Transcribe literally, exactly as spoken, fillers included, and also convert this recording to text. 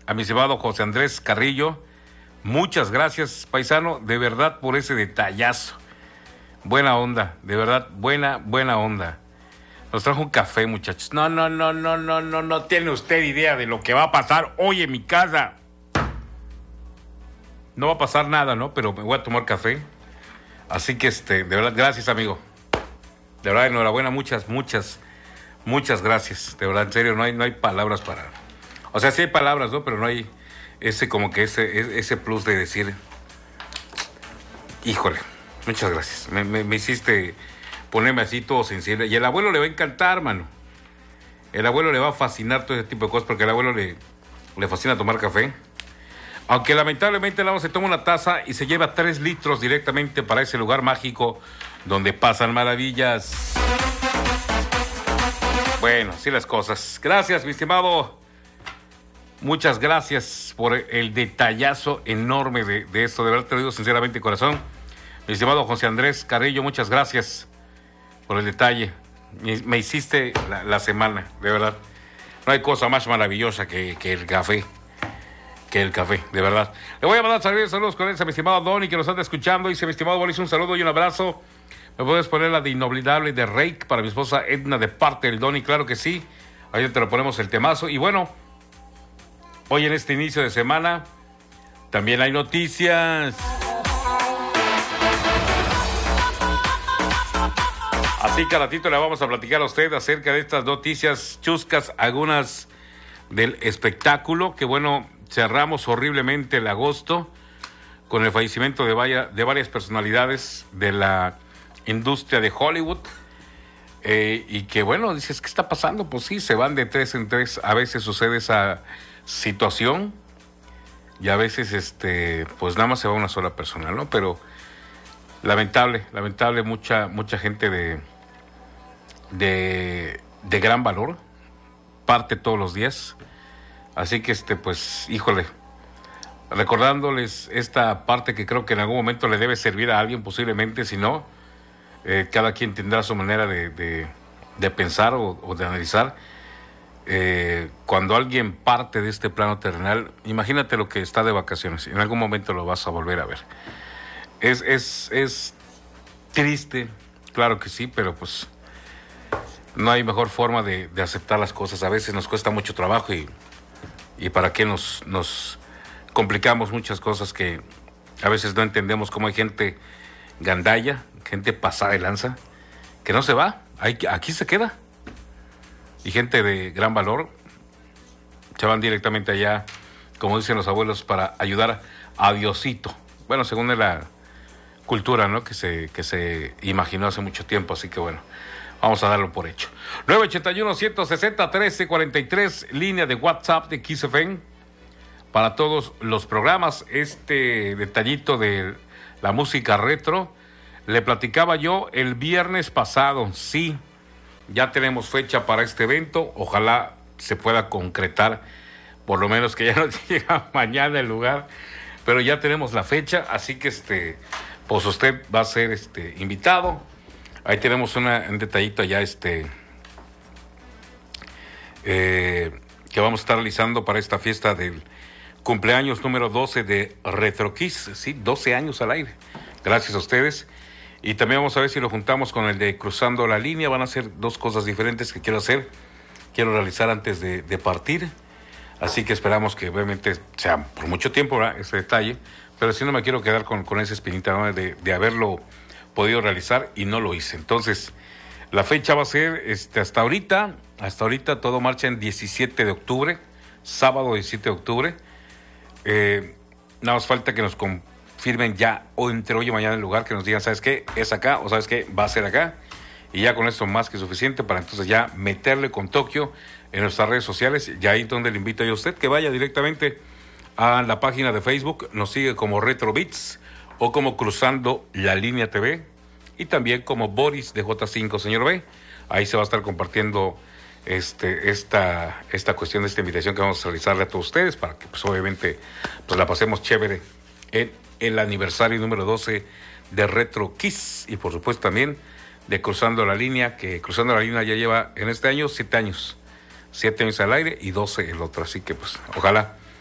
a mi estimado José Andrés Carrillo. Muchas gracias, paisano, de verdad, por ese detallazo. Buena onda, de verdad, buena, buena onda. Nos trajo un café, muchachos. No, no, no, no, no, no, no tiene usted idea de lo que va a pasar hoy en mi casa. No va a pasar nada, ¿no? Pero me voy a tomar café. Así que, este, de verdad, gracias, amigo. De verdad, enhorabuena, muchas, muchas, muchas gracias. De verdad, en serio, no hay, no hay palabras para... O sea, sí hay palabras, ¿no? Pero no hay ese, como que ese, ese plus de decir... Híjole, muchas gracias. Me, me, me hiciste ponerme así todo sensible. Y el abuelo le va a encantar, mano. El abuelo le va a fascinar todo ese tipo de cosas porque el abuelo le, le fascina tomar café. Aunque lamentablemente el agua se toma una taza y se lleva tres litros directamente para ese lugar mágico donde pasan maravillas. Bueno, así las cosas. Gracias, mi estimado. Muchas gracias por el detallazo enorme de, de esto. De verdad te lo digo sinceramente, corazón. Mi estimado José Andrés Carrillo, muchas gracias por el detalle. Me, me hiciste la, la semana, de verdad. No hay cosa más maravillosa que, que el café. Que el café, de verdad. Le voy a mandar saludos, saludos con él a mi estimado Donny, que nos anda escuchando. Dice, mi estimado Boris, un saludo y un abrazo. ¿Me puedes poner la de Inolvidable de Reik para mi esposa Edna de parte del Donny? Claro que sí. Ahí te lo ponemos el temazo. Y bueno, hoy en este inicio de semana también hay noticias. Así que a ratito le vamos a platicar a usted acerca de estas noticias chuscas, algunas del espectáculo, que bueno... Cerramos horriblemente el agosto con el fallecimiento de, vaya, de varias personalidades de la industria de Hollywood. Eh, y que bueno, dices, ¿qué está pasando? Pues sí, se van de tres en tres. A veces sucede esa situación y a veces, este, pues nada más se va una sola persona, ¿no? Pero lamentable, lamentable, mucha, mucha gente de, de, de gran valor parte todos los días. Así que, este, pues, híjole, recordándoles esta parte que creo que en algún momento le debe servir a alguien, posiblemente, si no, eh, cada quien tendrá su manera de, de, de pensar o, o de analizar. Eh, cuando alguien parte de este plano terrenal, imagínate lo que está de vacaciones, en algún momento lo vas a volver a ver. Es, es, es triste, claro que sí, pero pues no hay mejor forma de, de aceptar las cosas. A veces nos cuesta mucho trabajo y... y para qué nos, nos complicamos muchas cosas que a veces no entendemos, cómo hay gente gandalla, gente pasada de lanza, que no se va, hay, aquí se queda. Y gente de gran valor se van directamente allá, como dicen los abuelos, para ayudar a Diosito. Bueno, según la cultura, ¿no?, que se, que se imaginó hace mucho tiempo, así que bueno, vamos a darlo por hecho. nueve ochenta y uno, ciento sesenta, trece cuarenta y tres, línea de WhatsApp de Kiss F M para todos los programas. Este detallito de la música retro, le platicaba yo el viernes pasado. Sí, ya tenemos fecha para este evento. Ojalá se pueda concretar, por lo menos que ya no llega mañana el lugar, pero ya tenemos la fecha, así que este, pues usted va a ser este invitado. Ahí tenemos una, un detallito allá, este, eh, que vamos a estar realizando para esta fiesta del cumpleaños número doce de Retro Kiss, sí, doce años al aire, gracias a ustedes. Y también vamos a ver si lo juntamos con el de Cruzando la Línea. Van a ser dos cosas diferentes que quiero hacer, quiero realizar antes de, de partir, así que esperamos que obviamente sea por mucho tiempo, ¿verdad?, ese detalle, pero si no me quiero quedar con, con esa espinita, ¿no?, de, de haberlo podido realizar y no lo hice. Entonces, la fecha va a ser este, hasta ahorita, hasta ahorita todo marcha en diecisiete de octubre, sábado diecisiete de octubre. Eh, nada más falta que nos confirmen ya o entre hoy y mañana el lugar, que nos digan, ¿sabes qué? Es acá, o ¿sabes qué? Va a ser acá. Y ya con esto más que suficiente para entonces ya meterle con Tokio en nuestras redes sociales. Y ahí es donde le invito yo a usted que vaya directamente a la página de Facebook, nos sigue como Retro Beats o como Cruzando la Línea T V, y también como Boris de J cinco, señor B. Ahí se va a estar compartiendo este, esta, esta cuestión de esta invitación que vamos a realizarle a todos ustedes para que pues obviamente pues la pasemos chévere en el aniversario número doce de Retro Kiss, y por supuesto también de Cruzando la Línea, que Cruzando la Línea ya lleva en este año siete años, siete años al aire y doce el otro, así que pues ojalá